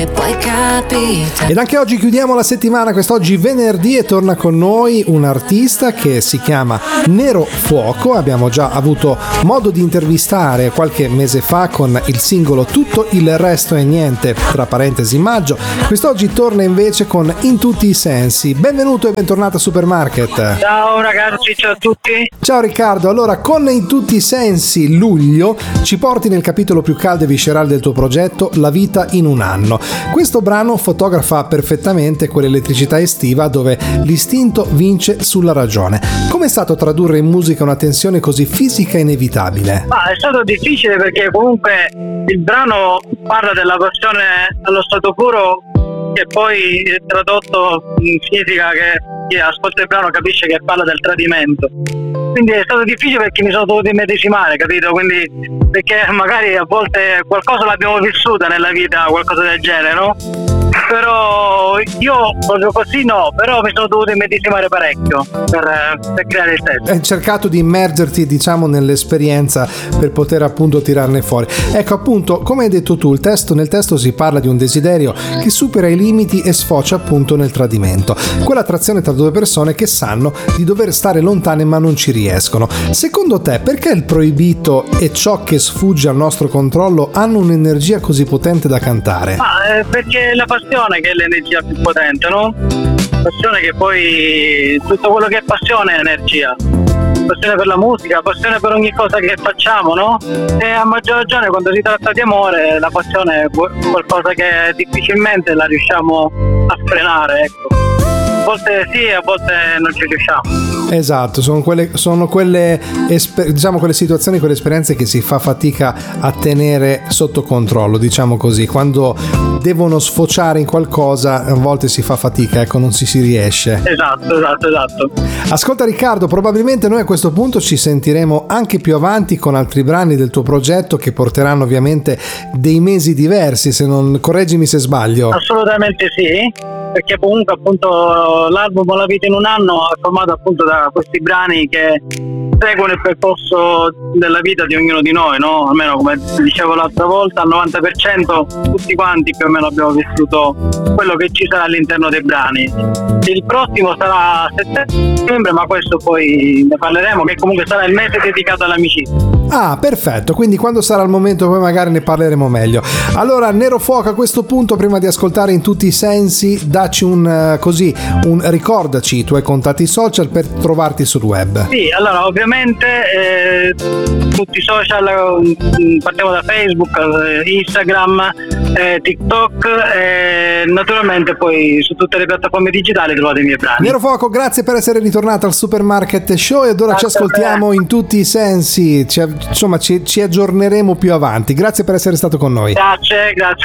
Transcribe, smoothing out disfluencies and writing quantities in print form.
e poi capita. Ed anche oggi chiudiamo la settimana, quest'oggi venerdì, e torna con noi un artista che si chiama Nero Fuoco. Abbiamo già avuto modo di intervistare qualche mese fa con il singolo Tutto il resto è niente, tra parentesi maggio. Quest'oggi torna invece con In tutti i sensi. Benvenuto e bentornato a Supermarket. Ciao ragazzi, ciao a tutti. Ciao Riccardo, allora con In tutti i sensi luglio ci porti nel capitolo più caldo e viscerale del tuo progetto, La vita in un anno. Questo brano fotografa perfettamente quell'elettricità estiva dove l'istinto vince sulla ragione. Com'è stato tradurre in musica una tensione così fisica e inevitabile? È stato difficile perché comunque il brano parla della passione allo stato puro, che poi tradotto significa che chi ascolta il brano capisce che parla del tradimento. Quindi è stato difficile perché mi sono dovuto immedesimare, capito? Quindi perché magari a volte qualcosa l'abbiamo vissuta nella vita, qualcosa del genere, no? Però io proprio così no, però mi sono dovuto immedesimare parecchio per creare il testo. Hai cercato di immergerti, diciamo, nell'esperienza per poter appunto tirarne fuori. Ecco, appunto, come hai detto tu, nel testo si parla di un desiderio che supera i limiti e sfocia appunto nel tradimento. Quell'attrazione tra due persone che sanno di dover stare lontane ma non ci riescono. Secondo te, perché il proibito e ciò che sfugge al nostro controllo hanno un'energia così potente da cantare? Perché la passione che è l'energia più potente, no? Passione che poi tutto quello che è passione è energia. Passione per la musica, passione per ogni cosa che facciamo, no? E a maggior ragione quando si tratta di amore la passione è qualcosa che difficilmente la riusciamo a frenare, ecco. A volte sì, a volte non ci riusciamo. Esatto, sono quelle diciamo quelle situazioni, quelle esperienze che si fa fatica a tenere sotto controllo, diciamo così. Quando devono sfociare in qualcosa a volte si fa fatica, ecco, non si riesce. Esatto. Ascolta Riccardo, probabilmente noi a questo punto ci sentiremo anche più avanti con altri brani del tuo progetto che porteranno ovviamente dei mesi diversi, correggimi se sbaglio. Assolutamente sì, perché comunque appunto l'album La vita in un anno è formato appunto da questi brani che seguono il percorso della vita di ognuno di noi, no? Almeno, come dicevo l'altra volta, al 90% tutti quanti più o meno abbiamo vissuto quello che ci sarà all'interno dei brani. Il prossimo sarà a settembre, ma questo poi ne parleremo, che comunque sarà il mese dedicato all'amicizia. Ah, perfetto, quindi quando sarà il momento poi magari ne parleremo meglio. Allora, Nero Fuoco, a questo punto, prima di ascoltare In tutti i sensi, dacci ricordaci i tuoi contatti social per trovarti sul web. Sì, allora ovviamente tutti i social, partiamo da Facebook, Instagram, TikTok e naturalmente poi su tutte le piattaforme digitali trovate i miei brani. Nero Fuoco, grazie per essere ritornato al Supermarket Show, e ora Grazie, ci ascoltiamo In tutti i sensi, ci aggiorneremo più avanti. Grazie per essere stato con noi. Grazie.